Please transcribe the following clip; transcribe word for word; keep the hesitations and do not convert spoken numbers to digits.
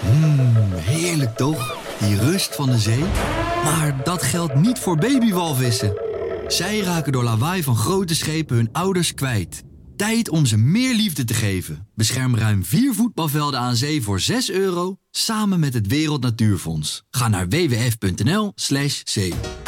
Mmm, heerlijk toch? Die rust van de zee. Maar dat geldt niet voor babywalvissen. Zij raken door lawaai van grote schepen hun ouders kwijt. Tijd om ze meer liefde te geven. Bescherm ruim vier voetbalvelden aan zee voor zes euro... samen met het Wereld Natuurfonds. Ga naar w w f punt n l slash zee.